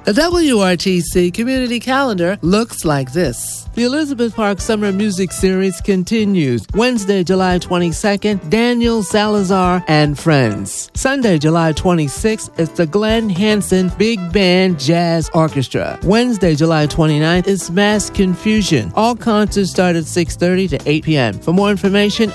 The WRTC Community Calendar looks like this. The Elizabeth Park Summer Music Series continues. Wednesday, July 22nd, Daniel Salazar and Friends. Sunday, July 26th, is the Glenn Hansen Big Band Jazz Orchestra. Wednesday, July 29th, is Mass Confusion. All concerts start at 6:30 to 8 p.m. For more information,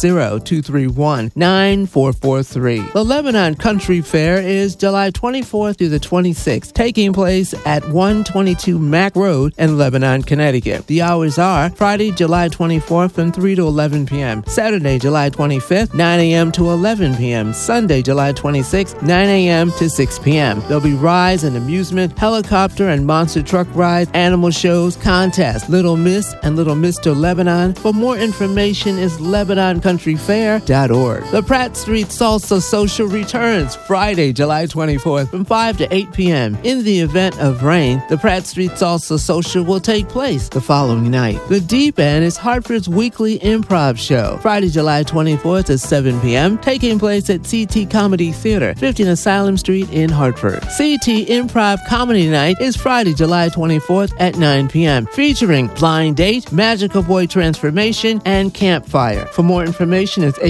860-231-9443. The Lebanon Country Fair is July 24th through the 26th, taking place at 122 Mack Road in Lebanon, Connecticut. The hours are Friday, July 24th from 3 to 11 p.m. Saturday, July 25th, 9 a.m. to 11 p.m. Sunday, July 26th, 9 a.m. to 6 p.m. There'll be rides and amusement, helicopter and monster truck rides, animal shows, contests, Little Miss and Little Mr. Lebanon. For more information is LebanonCountryFair.org. The Pratt Street Salsa Social returns Friday, July 24th from 5 to 8 p.m. In the event of rain, the Pratt Street Salsa Social will take place the following night. The Deep End is Hartford's weekly improv show. Friday, July 24th at 7 p.m., taking place at CT Comedy Theater, 15 Asylum Street in Hartford. CT Improv Comedy Night is Friday, July 24th at 9 p.m., featuring Blind Date, Magical Boy Transformation, and Campfire. For more information, it's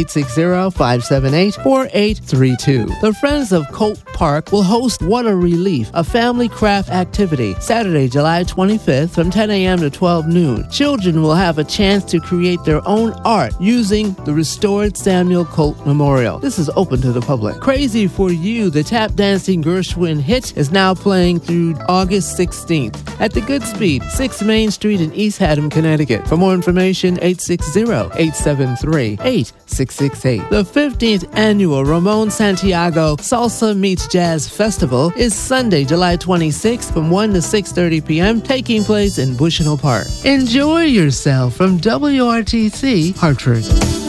860-578-4832. The Friends of Colt Park will host Water Relief, a family craft activity, Saturday, July 25th from 10 a.m. to 12 noon. Children will have a chance to create their own art using the restored Samuel Colt Memorial. This is open to the public. Crazy for You, the tap dancing Gershwin hit, is now playing through August 16th at the Goodspeed, 6 Main Street in East Haddam, Connecticut. For more information, 860-873-8668. The 15th annual Ramon Santiago Salsa Meets Jazz Festival is Sunday, July 26th from 1 to 6:30 p.m., taking place in Bushnell Park. Enjoy yourself from WRTC Hartford.